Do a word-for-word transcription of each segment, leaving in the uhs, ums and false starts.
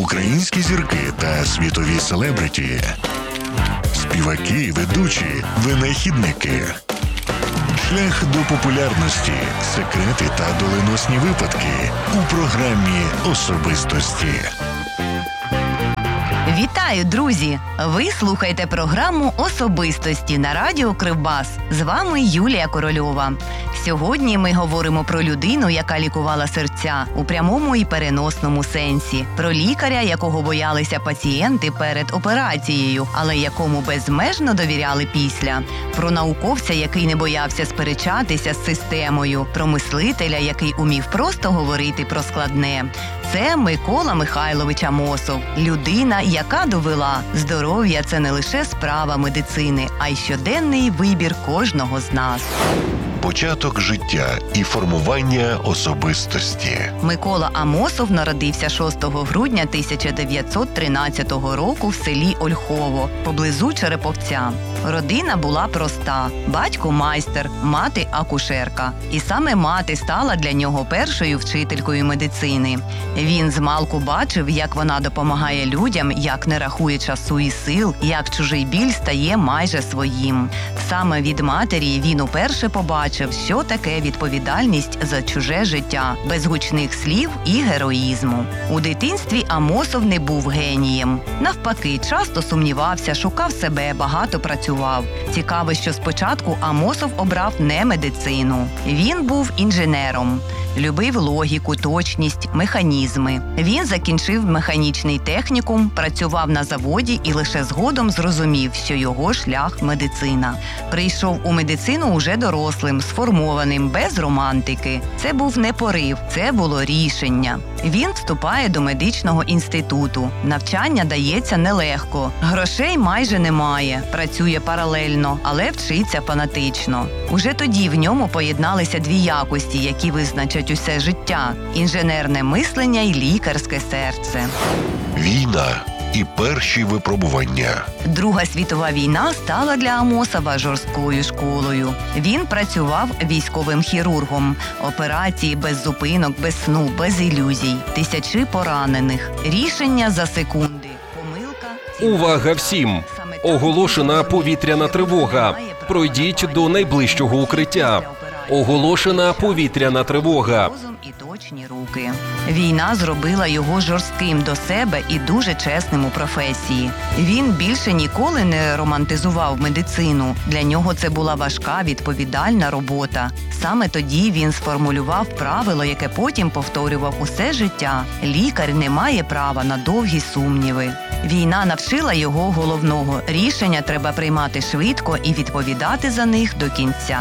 українські зірки та світові селебриті, співаки, ведучі, винахідники. Шлях до популярності, секрети та доленосні випадки у програмі «Особистості». Вітаю, друзі! Ви слухаєте програму «Особистості» на радіо Кривбас. З вами Юлія Корольова. Сьогодні ми говоримо про людину, яка лікувала серця у прямому і переносному сенсі. Про лікаря, якого боялися пацієнти перед операцією, але якому безмежно довіряли після. Про науковця, який не боявся сперечатися з системою. Про мислителя, який умів просто говорити про складне. Це Микола Михайлович Амосов. Людина, яка довела, здоров'я – це не лише справа медицини, а й щоденний вибір кожного з нас. Початок життя і формування особистості. Микола Амосов народився шостого грудня тисяча дев'ятсот тринадцятого року в селі Ольхово, поблизу Череповця. Родина була проста. Батько – майстер, мати – акушерка. І саме мати стала для нього першою вчителькою медицини. Він змалку бачив, як вона допомагає людям, як не рахує часу і сил, як чужий біль стає майже своїм. Саме від матері він уперше побачив, що таке відповідальність за чуже життя, без гучних слів і героїзму. У дитинстві Амосов не був генієм. Навпаки, часто сумнівався, шукав себе, багато працював. Цікаво, що спочатку Амосов обрав не медицину. Він був інженером. Любив логіку, точність, механізми. Він закінчив механічний технікум, працював на заводі і лише згодом зрозумів, що його шлях – медицина. Прийшов у медицину уже дорослим, сформованим, без романтики. Це був не порив, це було рішення. Він вступає до медичного інституту. Навчання дається нелегко. Грошей майже немає. Працює паралельно, але вчиться фанатично. Уже тоді в ньому поєдналися дві якості, які визначать усе життя – інженерне мислення і лікарське серце. Війна і перші випробування. Друга світова війна стала для Амосова жорсткою школою. Він працював військовим хірургом. Операції без зупинок, без сну, без ілюзій. Тисячі поранених. Рішення за секунди. Помилка... Увага всім! Оголошена повітряна тривога. Пройдіть до найближчого укриття. Оголошена повітряна тривога. І точні руки. Війна зробила його жорстким до себе і дуже чесним у професії. Він більше ніколи не романтизував медицину. Для нього це була важка, відповідальна робота. Саме тоді він сформулював правило, яке потім повторював усе життя. Лікар не має права на довгі сумніви. Війна навчила його головного. Рішення треба приймати швидко і відповідати за них до кінця.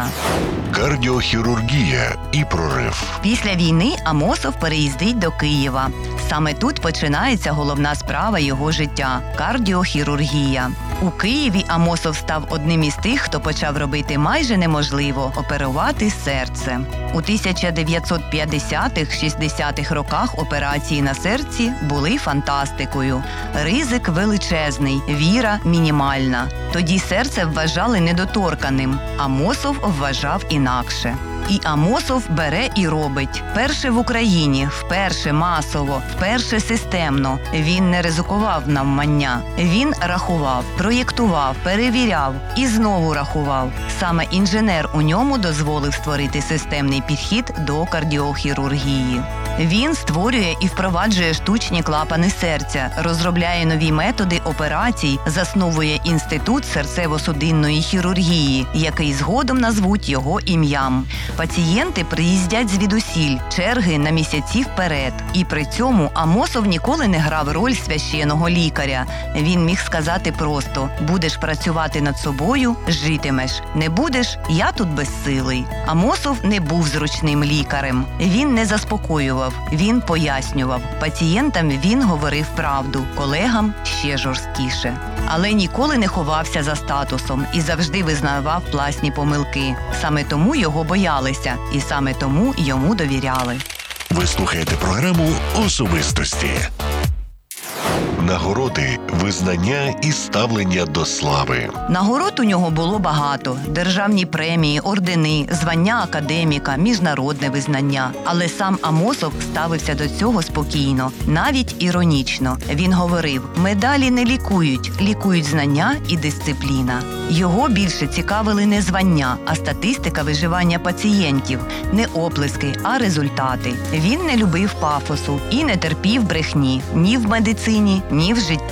Кардіохірургія і прорив. Після війни Амосов переїздить до Києва. Саме тут починається головна справа його життя – кардіохірургія. У Києві Амосов став одним із тих, хто почав робити майже неможливо – оперувати серце. У тисяча дев'ятсот п'ятдесятих-шістдесятих роках операції на серці були фантастикою. Ризик величезний, віра мінімальна. Тоді серце вважали недоторканим. Амосов вважав інакше. І Амосов бере і робить. Перше в Україні, вперше масово, вперше системно. Він не ризикував навмання. Він рахував, проєктував, перевіряв і знову рахував. Саме інженер у ньому дозволив створити системний підхід до кардіохірургії. Він створює і впроваджує штучні клапани серця, розробляє нові методи операцій, засновує інститут серцево-судинної хірургії, який згодом назвуть його ім'ям. Пацієнти приїздять звідусіль, черги на місяці вперед. І при цьому Амосов ніколи не грав роль священого лікаря. Він міг сказати просто: «Будеш працювати над собою – житимеш. Не будеш – я тут безсилий». Амосов не був зручним лікарем. Він не заспокоював, він пояснював. Пацієнтам він говорив правду, колегам – ще жорсткіше. Але ніколи не ховався за статусом і завжди визнавав власні помилки. Саме тому його боялися і саме тому йому довіряли. Ви слухаєте програму «Особистості». нагороди, визнання і ставлення до слави. Нагород у нього було багато: державні премії, ордени, звання академіка, міжнародне визнання. Але сам Амосов ставився до цього спокійно, навіть іронічно. Він говорив: медалі не лікують, лікують знання і дисципліна. Його більше цікавили не звання, а статистика виживання пацієнтів, не оплески, а результати. Він не любив пафосу і не терпів брехні ні в медицині, ні в житті.